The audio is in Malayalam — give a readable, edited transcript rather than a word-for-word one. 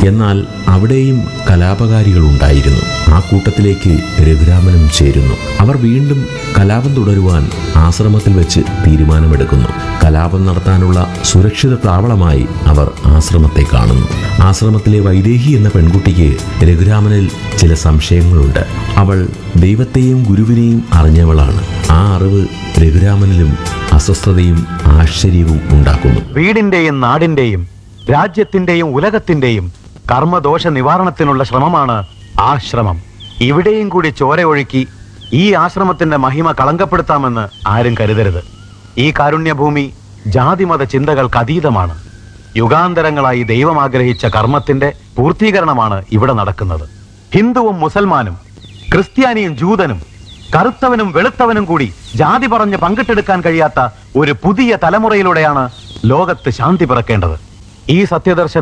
എന്നാൽ അവിടെയും കലാപകാരികളുണ്ടായിരുന്നു. ആ കൂട്ടത്തിലേക്ക് രഘുരാമനും ചേരുന്നു. അവർ വീണ്ടും കലാപം തുടരുവാൻ ആശ്രമത്തിൽ വെച്ച് തീരുമാനമെടുക്കുന്നു. കലാപം നടത്താനുള്ള സുരക്ഷിത താവളമായി അവർ ആശ്രമത്തെ കാണുന്നു. ആശ്രമത്തിലെ വൈദേഹി എന്ന പെൺകുട്ടിക്ക് രഘുരാമനിൽ ചില സംശയങ്ങളുണ്ട്. അവൾ ദൈവത്തെയും ഗുരുവിനെയും അറിഞ്ഞവളാണ്. ആ അറിവ് രഘുരാമനിലും അസ്വസ്ഥതയും ആശ്ചര്യവും ഉണ്ടാക്കുന്നു. വീടിന്റെയും നാടിന്റെയും രാജ്യത്തിന്റെയും ഉലകത്തിന്റെയും കർമ്മദോഷ നിവാരണത്തിനുള്ള ശ്രമമാണ് ആശ്രമം. ഇവിടെയും കൂടി ചോര ഒഴുക്കി ഈ ആശ്രമത്തിന്റെ മഹിമ കളങ്കപ്പെടുത്താമെന്ന് ആരും കരുതരുത്. ഈ കാരുണ്യഭൂമി ജാതിമത ചിന്തകൾക്ക് അതീതമാണ്. യുഗാന്തരങ്ങളായി ദൈവം ആഗ്രഹിച്ച കർമ്മത്തിന്റെ പൂർത്തീകരണമാണ് ഇവിടെ നടക്കുന്നത്. ഹിന്ദുവും മുസൽമാനും ക്രിസ്ത്യാനിയും ജൂതനും കറുത്തവനും വെളുത്തവനും കൂടി ജാതി പറഞ്ഞ് പങ്കിട്ടെടുക്കാൻ കഴിയാത്ത ഒരു പുതിയ തലമുറയിലൂടെയാണ് ലോകത്ത് ശാന്തി പിറക്കേണ്ടത്. ഈ സത്യദർശനം